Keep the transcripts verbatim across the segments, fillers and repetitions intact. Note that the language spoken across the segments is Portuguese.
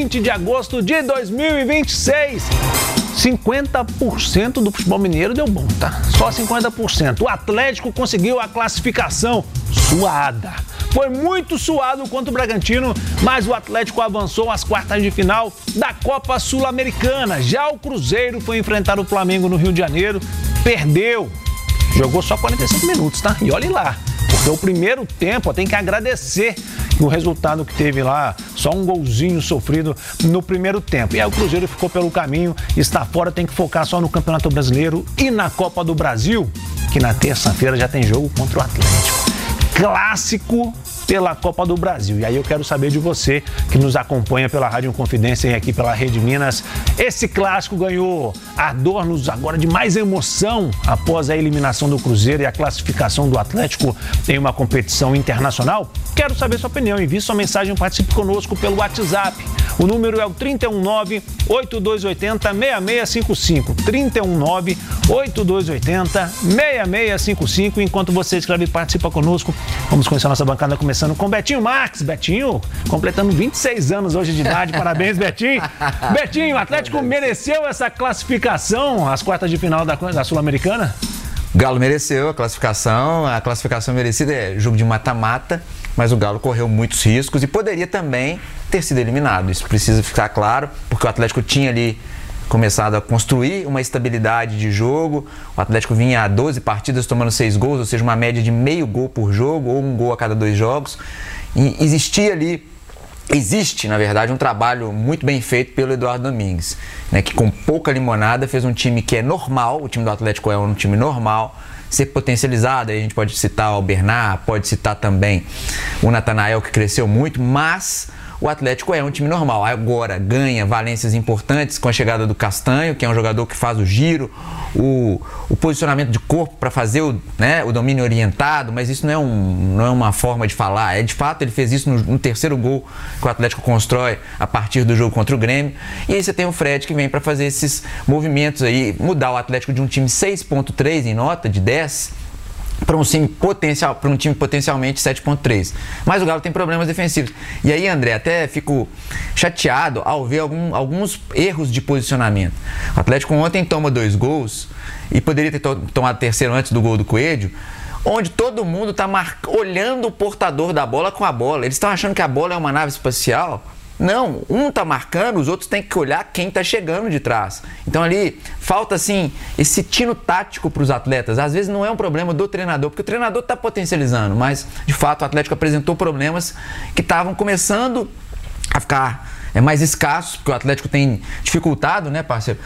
vinte de agosto de dois mil e vinte e seis. cinquenta por cento do futebol mineiro deu bom, tá? Só cinquenta por cento. O Atlético conseguiu a classificação suada. Foi muito suado contra o Bragantino, mas o Atlético avançou às quartas de final da Copa Sul-Americana. Já o Cruzeiro foi enfrentar o Flamengo no Rio de Janeiro, perdeu. Jogou só quarenta e cinco minutos, tá? E olhe lá, porque o primeiro tempo, ó, tem que agradecer o resultado que teve lá, só um golzinho sofrido no primeiro tempo. E aí o Cruzeiro ficou pelo caminho, está fora, tem que focar só no Campeonato Brasileiro e na Copa do Brasil, que na terça-feira já tem jogo contra o Atlético. Clássico pela Copa do Brasil. E aí eu quero saber de você que nos acompanha pela Rádio Confidência e aqui pela Rede Minas. Esse clássico ganhou ardor-nos agora de mais emoção após a eliminação do Cruzeiro e a classificação do Atlético em uma competição internacional? Quero saber sua opinião. Envie sua mensagem, participe conosco pelo WhatsApp. O número é o trinta e um nove, oito dois oito zero, seis seis cinco cinco. trinta e um nove, oito dois oito zero, seis seis cinco cinco. Enquanto você escreve e participa conosco, vamos conhecer a nossa bancada começando com Betinho Marques. Betinho, completando vinte e seis anos hoje de idade. Parabéns, Betinho. Betinho, o Atlético mereceu essa classificação às quartas de final da, da Sul-Americana? O Galo mereceu a classificação. A classificação merecida é jogo de mata-mata, mas o Galo correu muitos riscos e poderia também ter sido eliminado. Isso precisa ficar claro, porque o Atlético tinha ali começado a construir uma estabilidade de jogo. O Atlético vinha a doze partidas tomando seis gols, ou seja, uma média de meio gol por jogo, ou um gol a cada dois jogos. E existia ali, existe, na verdade, um trabalho muito bem feito pelo Eduardo Domingues, né, que com pouca limonada fez um time que é normal, o time do Atlético é um time normal, ser potencializado. Aí a gente pode citar o Bernard, pode citar também o Natanael, que cresceu muito, mas o Atlético é um time normal. Agora ganha valências importantes com a chegada do Castanho, que é um jogador que faz o giro, o, o posicionamento de corpo para fazer o, né, o domínio orientado, mas isso não é, um, não é uma forma de falar. É, de fato, ele fez isso no, no terceiro gol que o Atlético constrói a partir do jogo contra o Grêmio. E aí você tem o Fred, que vem para fazer esses movimentos aí, mudar o Atlético de um time seis ponto três em nota, de dez, para um time potencial, para um time potencialmente sete ponto três. Mas o Galo tem problemas defensivos. E aí, André, até fico chateado ao ver algum, alguns erros de posicionamento. O Atlético ontem toma dois gols e poderia ter to- tomado terceiro antes do gol do Coelho, onde todo mundo está mar... olhando o portador da bola com a bola. Eles estão achando que a bola é uma nave espacial. Não, um tá marcando, os outros têm que olhar quem tá chegando de trás. Então ali falta assim esse tino tático para os atletas. Às vezes não é um problema do treinador, porque o treinador tá potencializando, mas de fato o Atlético apresentou problemas que estavam começando a ficar é, mais escassos, porque o Atlético tem dificultado, né, parceiro,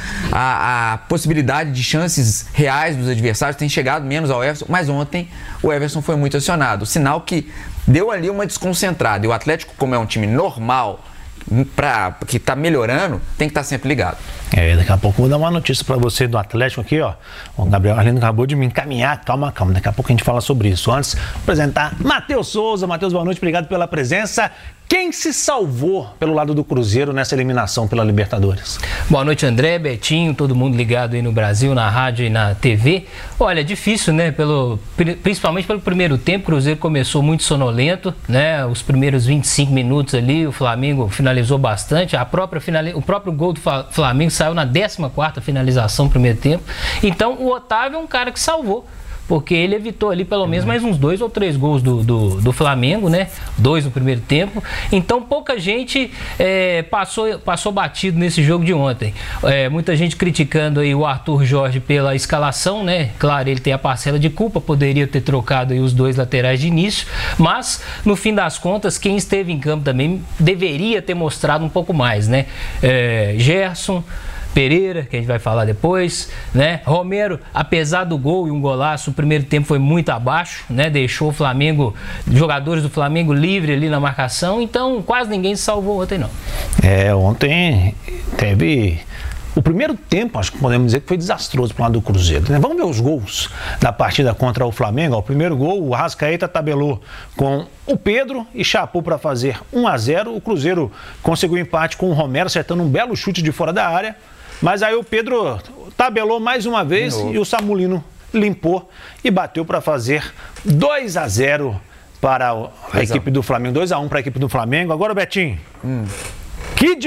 a, a possibilidade de chances reais dos adversários, tem chegado menos ao Everson, mas ontem o Everson foi muito acionado, sinal que deu ali uma desconcentrada. E o Atlético, como é um time normal, Pra, que está melhorando, tem que estar tá sempre ligado. É, daqui a pouco eu vou dar uma notícia para você do Atlético aqui, ó. O Gabriel Arlindo acabou de me encaminhar. Calma, calma. Daqui a pouco a gente fala sobre isso. Antes, apresentar Matheus Souza. Matheus, boa noite. Obrigado pela presença. Quem se salvou pelo lado do Cruzeiro nessa eliminação pela Libertadores? Boa noite, André, Betinho, todo mundo ligado aí no Brasil, na rádio e na T V. Olha, difícil, né? Pelo, principalmente pelo primeiro tempo, o Cruzeiro começou muito sonolento, né? Os primeiros vinte e cinco minutos ali, o Flamengo finalizou bastante. A própria finaliza... O próprio gol do Flamengo saiu na décima quarta finalização do primeiro tempo. Então, o Otávio é um cara que salvou, porque ele evitou ali pelo menos mais uns dois ou três gols do, do, do Flamengo, né? Dois no primeiro tempo. Então pouca gente é, passou, passou batido nesse jogo de ontem. É, muita gente criticando aí o Arthur Jorge pela escalação, né? Claro, ele tem a parcela de culpa, poderia ter trocado aí os dois laterais de início, mas no fim das contas, quem esteve em campo também deveria ter mostrado um pouco mais, né? É, Gerson, Pereira, que a gente vai falar depois, né? Romero, apesar do gol e um golaço, o primeiro tempo foi muito abaixo, né? Deixou o Flamengo, jogadores do Flamengo livre ali na marcação, então quase ninguém se salvou ontem, não. É, ontem teve... O primeiro tempo, acho que podemos dizer que foi desastroso para o lado do Cruzeiro, né? Vamos ver os gols da partida contra o Flamengo. O primeiro gol, o Arrascaeta tabelou com o Pedro e chapou para fazer um a zero. O Cruzeiro conseguiu empate com o Romero, acertando um belo chute de fora da área. Mas aí o Pedro tabelou mais uma vez e o Samulino limpou e bateu para fazer dois a zero para a equipe do Flamengo. dois a um para a equipe do Flamengo. Agora, Betinho, hum. que